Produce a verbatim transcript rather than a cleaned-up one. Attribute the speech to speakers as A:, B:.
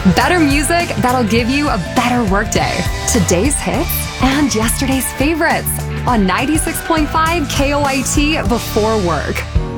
A: Better music that'll give you a better workday. Today's hits and yesterday's favorites on ninety-six point five K O I T Before Work.